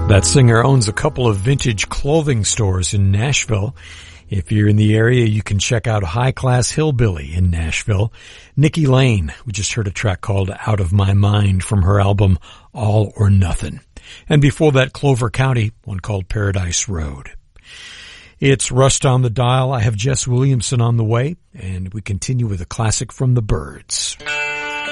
That singer owns a couple of vintage clothing stores in Nashville. If you're in the area, you can check out High Class Hillbilly in Nashville. Nikki Lane, we just heard a track called Out of My Mind from her album All or Nothing. And before that, Clover County, one called Paradise Road. It's Rust on the Dial. I have Jess Williamson on the way, and we continue with a classic from the Byrds.